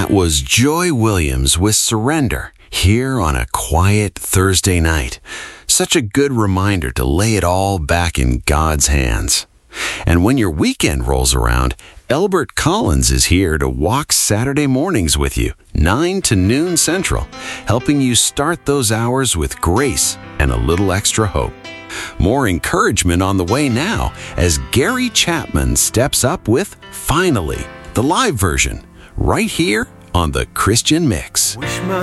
That was Joy Williams with Surrender here on a quiet Thursday night. Such a good reminder to lay it all back in God's hands. And when your weekend rolls around, Elbert Collins is here to walk Saturday mornings with you, 9 to noon Central, helping you start those hours with grace and a little extra hope. More encouragement on the way now as Gary Chapman steps up with Finally, the live version, right here on the Christian Mix.